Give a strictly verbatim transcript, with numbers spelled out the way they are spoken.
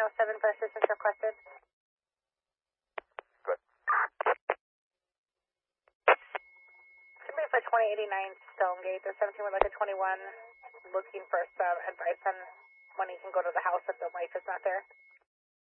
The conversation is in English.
oh seven for assistance requested. Good. Somebody for twenty eighty-nine Stonegate. The seventeen would like a twenty-one looking for some advice on when he can go to the house if the wife is not there.